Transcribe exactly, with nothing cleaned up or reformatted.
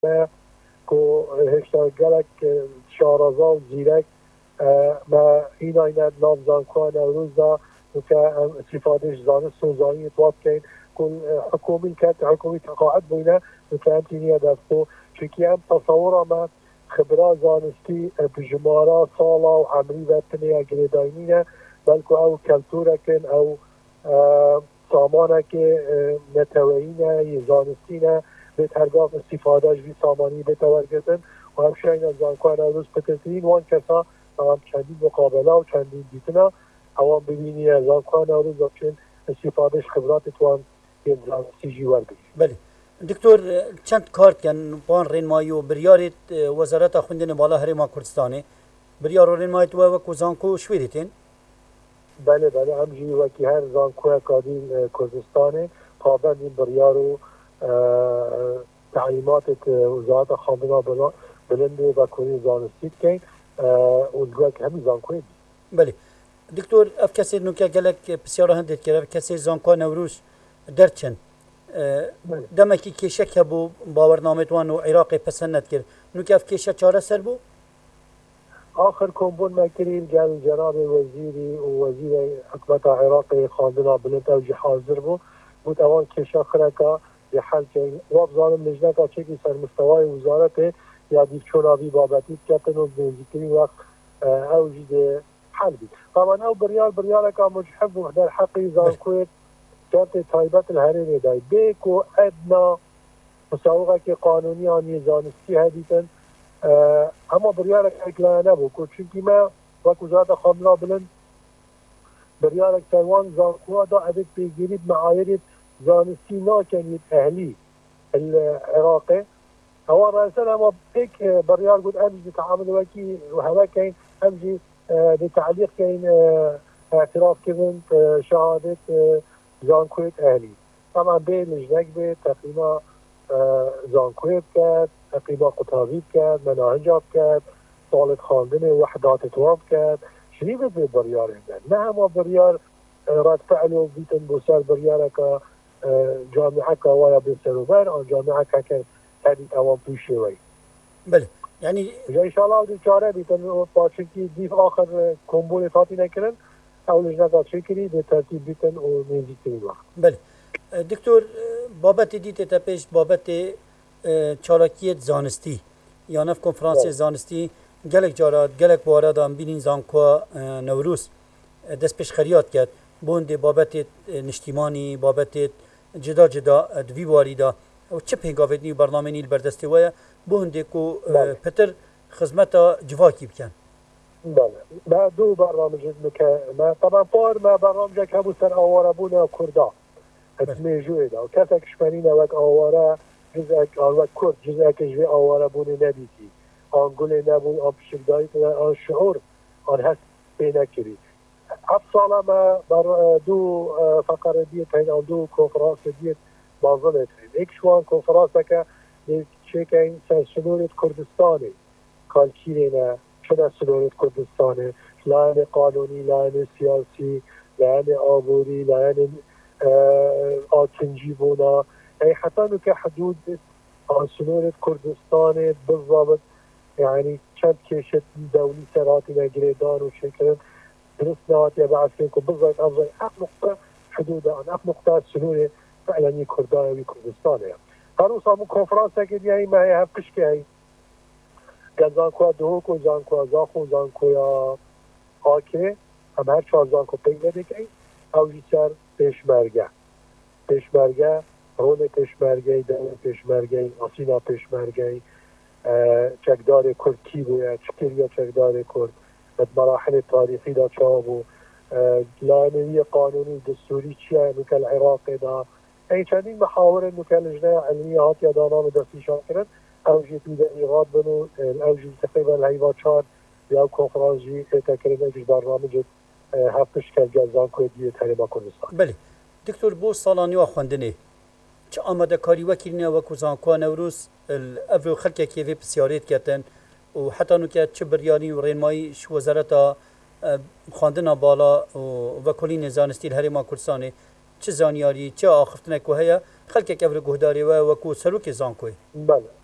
که هشتا گلک شارزا و زیرک ما این آینه نام زانکوه نوروز دا که استفادهش زانست و زانی اتواب کن کل حکومی کت حکومی تقاعد بوینه که انتینیه دستو چکی هم تصور ما خبره زانستی بجمارا سالا و عمری و تنیه گریداینینه بلکه او کلتوره کن او سامانه که نتوینه یه زانستینه به ترگاه استفادهش بی سامانی بتورگتن و همشه این از زانکوه نوروز پترتین وان کسا هم چندین مقابله و چندین دیتنا اوان ببینی از زانکوه نوروز وقتین استفادهش خبرات توان یه زانستی جیور بگیر. بله دکتور چند کارت کن بان رینمایی و بریارت وزارت خوندن بالا هرما کردستانه بریار و رینمایی تو وکو زانکو شویدتین؟ بله بله همجی وکی هر زانکوه کادین کردستانه پابند این بریار و تعلیمات وزارت خواندن بلند و کنی زانستید کن اونگوه که همین زانکوه بید. بله دکتور اف کسی نوکه گلک بسیار هندید کرد کسی زانکوه نوروز درچن دمکی کشک هبو باورنامتوان و عراقی پسند کرد نوکه اف کشک چاره سر بو؟ آخر کمبون مکرین گل جناب وزیری و وزیر حکمت عراقی خواندن بلند اوجی حاضر بو بود اوان کشک خرکا بحال که واب ظالم لجنه که چکی سر مستوای وزارت یا دیفچوناوی بابتید کتن و بنزیکرین وقت اوجی ده حل بید طبعا او بریال بریال که مجحب در حقی زانکویت شرط تایبت الهرینی دای بیکو ادنا مساوقه که قانونی آنی زانستی هدیتن اما بریال که اکلانه نبو که چونکی ما وقت وزارت خامنا بلند بریال که تایوان زانکوه دا عدد پیگیرید معایرید زانستی ناکنید اهلی العراقي هو رأسنا ما هيك بريال قلت امجي تعامل وكي وهذا كاين امجي بتعليق كاين اعتراف كذن شهادة زانكويت اهلي طبعا بين الجنكبة تقريبا زانكويت كات تقريبا قطابيب كات مناهجات كات طالب خاندن وحدات تواب كات شريبة بريال عندنا نعم بريال رد فعله بيتن بوسار بريال كا جامعه که ویا به سروبر آن جامعه که که تدید اوان پیشه وی بله یعنی ان شاء الله دو چاره بیتن پاچه کی دیف آخر کمبول فاتی نکردن اولش نگاه شکری به ترتیب بیتن و نزدیکترین وقت. بله دکتور بابت دیت تپش بابت چالاکیت زانستی یا نف کنفرانس زانستی گلک جارات گلک بوارد هم بینین زانکو نوروز دست پیش خریات کرد بوند بابت نشتیمانی بابت جدا جدا دوی واری دا و چه پنگاویدنی برنامه نیل بردستی ویا بونده کو پتر خدمت جواکی بکن. بله ما دو برنامج که ما طبعا پار ما برنامج که ابو سر آواره بونه کردا اسمه جوی دا و کسی کشمرین وقت آواره جزء آن کرد جزء کشوی آواره بونه ندیدی آنگوله نبود آن پشکدایی آن شعور آن هست بینه کری افصاله ما بر دو فقره دیت هین آن دو کنفرانس دیت بازنت هین ایک شوان کنفرانس که چه که این سنورت کردستانه کالکیرینه چه سنورت کردستانه لعن قانونی لعن سیاسی لعن آبوری لعن آتنجی بونا ای حتی نو که حدود آن سنورت کردستانه بالضبط يعني چند کشت دولی سراتی نگریدان و شکرن درست نهاتی بعد فيكم بالضبط أفضل أف نقطة حدود أف نقطة سنورة فعلا كردان وكردستان يعني قالوا صامو كونفرنس كده يعني ما هي هفكش كي قال زانكوا دوكو زانكوا زاخو زانكوا آكي هم هر چهار زانكوا بينده كي أو جيسر پشمرگه پشمرگه رول پشمرگه دول پشمرگه آسینا پشمرگه چکدار کرد کی بوید چکریا چکدار کرد مراحل تاریخی دا چابو لانوی قانونی دستوری چیه نوکه العراق دا این چندین محاور نوکه لجنه علمیه هات یا دانام دستی شاکرن اوجی توده ایغاد بنو اوجی تقریبا الهیوات چار یا کنفرانس جی تکرین اجش برنامج هفتش کل گزان که دیه تریما کردستان. بله دکتور بو سالانی و خوندنه چه آمده کاری وکیلنه و کزانکوه نوروز اول خلقه که وی بسیاریت کتن و حتی نوکه چه بریانی و رینمایی شو وزارت خواندن بالا و کلین زانستی الهرما کردستانه چه زانیاری چه آخفتنه که هیا خلقه که اول گهداری و وکو سروک زانکوه. بله